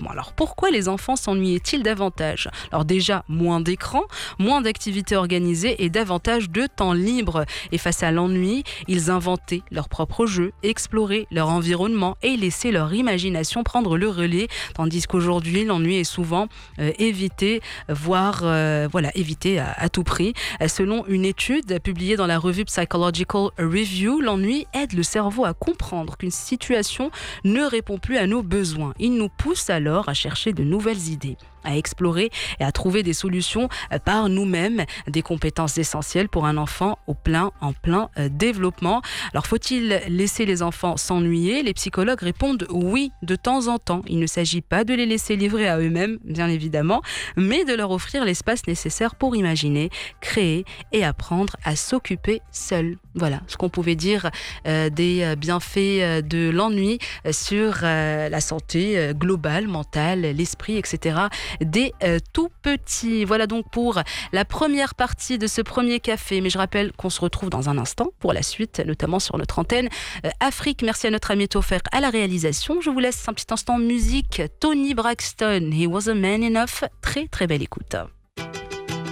développement. Alors pourquoi les enfants s'ennuyaient-ils davantage? Alors déjà, moins d'écran, moins d'activités organisées et davantage de temps libre. Et face à l'ennui, ils inventaient leurs propres jeux, exploraient leur environnement et laissaient leur imagination prendre le relais. Tandis qu'aujourd'hui, l'ennui est souvent évité, voire évité à tout prix. Selon une étude publiée dans la revue Psychological Review, l'ennui aide le cerveau à comprendre qu'une situation ne répond plus à nos besoins. Il nous pousse alors à chercher de nouvelles idées, à explorer et à trouver des solutions par nous-mêmes, des compétences essentielles pour un enfant en plein développement. Alors faut-il laisser les enfants s'ennuyer? Les psychologues répondent oui, de temps en temps. Il ne s'agit pas de les laisser livrer à eux-mêmes, bien évidemment, mais de leur offrir l'espace nécessaire pour imaginer, créer et apprendre à s'occuper seuls. Voilà ce qu'on pouvait dire des bienfaits de l'ennui sur la santé globale, mentale, l'esprit, etc. des tout petits. Voilà donc pour la première partie de ce premier café. Mais je rappelle qu'on se retrouve dans un instant pour la suite, notamment sur notre antenne Afrique. Merci à notre ami Toffer à la réalisation. Je vous laisse un petit instant musique. Tony Braxton, He Was a Man Enough. Très très belle écoute.